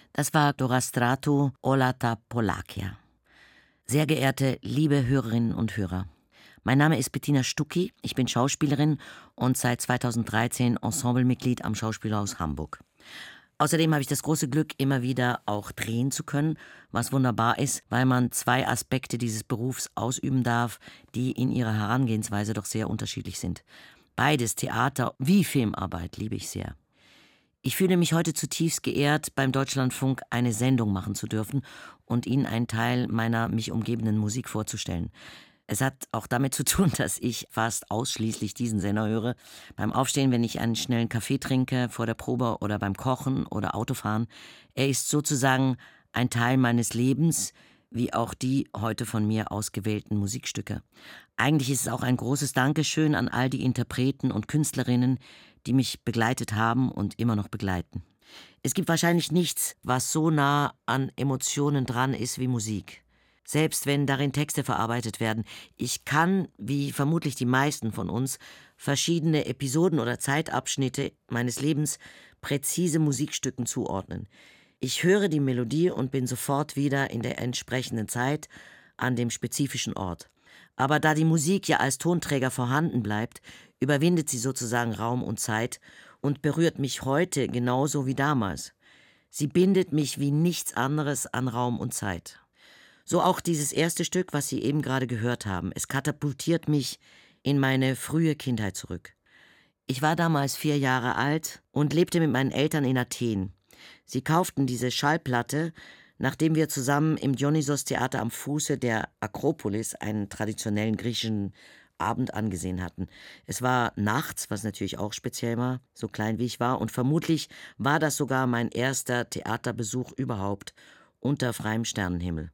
Das war Dora Strato, Olata Polakia. Sehr geehrte, liebe Hörerinnen und Hörer, mein Name ist Bettina Stucki, ich bin Schauspielerin und seit 2013 Ensemblemitglied am Schauspielhaus Hamburg. Außerdem habe ich das große Glück, immer wieder auch drehen zu können, was wunderbar ist, weil man 2 Aspekte dieses Berufs ausüben darf, die in ihrer Herangehensweise doch sehr unterschiedlich sind. Beides, Theater wie Filmarbeit, liebe ich sehr. Ich fühle mich heute zutiefst geehrt, beim Deutschlandfunk eine Sendung machen zu dürfen und Ihnen einen Teil meiner mich umgebenden Musik vorzustellen. Es hat auch damit zu tun, dass ich fast ausschließlich diesen Sender höre. Beim Aufstehen, wenn ich einen schnellen Kaffee trinke, vor der Probe oder beim Kochen oder Autofahren. Er ist sozusagen ein Teil meines Lebens, wie auch die heute von mir ausgewählten Musikstücke. Eigentlich ist es auch ein großes Dankeschön an all die Interpreten und Künstlerinnen, die mich begleitet haben und immer noch begleiten. Es gibt wahrscheinlich nichts, was so nah an Emotionen dran ist wie Musik. Selbst wenn darin Texte verarbeitet werden. Ich kann, wie vermutlich die meisten von uns, verschiedene Episoden oder Zeitabschnitte meines Lebens präzise Musikstücken zuordnen. Ich höre die Melodie und bin sofort wieder in der entsprechenden Zeit an dem spezifischen Ort. Aber da die Musik ja als Tonträger vorhanden bleibt, überwindet sie sozusagen Raum und Zeit und berührt mich heute genauso wie damals. Sie bindet mich wie nichts anderes an Raum und Zeit. So auch dieses erste Stück, was Sie eben gerade gehört haben. Es katapultiert mich in meine frühe Kindheit zurück. Ich war damals 4 Jahre alt und lebte mit meinen Eltern in Athen. Sie kauften diese Schallplatte, nachdem wir zusammen im Dionysos-Theater am Fuße der Akropolis einen traditionellen griechischen Abend angesehen hatten. Es war nachts, was natürlich auch speziell war, so klein wie ich war, und vermutlich war das sogar mein erster Theaterbesuch überhaupt unter freiem Sternenhimmel.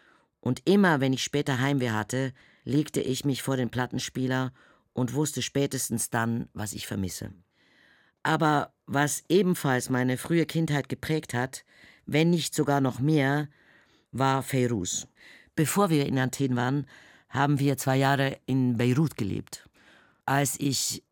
Und immer, wenn ich später Heimweh hatte, legte ich mich vor den Plattenspieler und wusste spätestens dann, was ich vermisse. Aber was ebenfalls meine frühe Kindheit geprägt hat, wenn nicht sogar noch mehr, war Feiruz. Bevor wir in Athen waren, haben wir 2 Jahre in Beirut gelebt. Als ich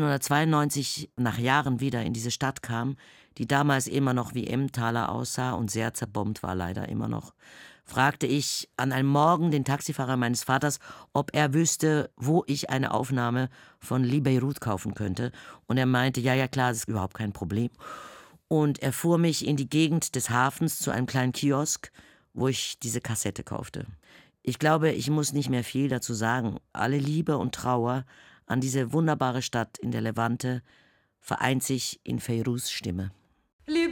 1992 nach Jahren wieder in diese Stadt kam, die damals immer noch wie Emmentaler aussah und sehr zerbombt war, leider immer noch, fragte ich an einem Morgen den Taxifahrer meines Vaters, ob er wüsste, wo ich eine Aufnahme von Lee Beirut kaufen könnte. Und er meinte, ja klar, das ist überhaupt kein Problem. Und er fuhr mich in die Gegend des Hafens zu einem kleinen Kiosk, wo ich diese Kassette kaufte. Ich glaube, ich muss nicht mehr viel dazu sagen. Alle Liebe und Trauer an diese wunderbare Stadt in der Levante vereint sich in Feiruz' Stimme.